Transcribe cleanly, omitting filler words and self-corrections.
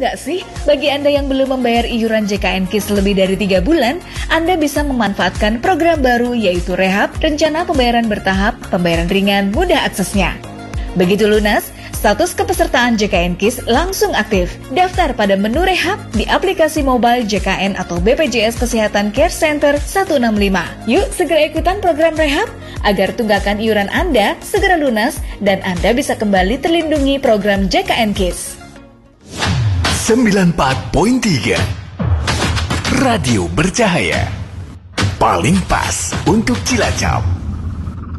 nggak sih? Bagi Anda yang belum membayar iuran JKN KIS lebih dari 3 bulan, Anda bisa memanfaatkan program baru yaitu Rehab, rencana pembayaran bertahap, pembayaran ringan, mudah aksesnya. Begitu lunas, status kepesertaan JKN KIS langsung aktif. Daftar pada menu Rehab di aplikasi mobile JKN atau BPJS Kesehatan Care Center 165. Yuk segera ikutan program Rehab agar tunggakan iuran Anda segera lunas dan Anda bisa kembali terlindungi program JKN KIS. 94.3 Radio Bercahaya, paling pas untuk Cilacap.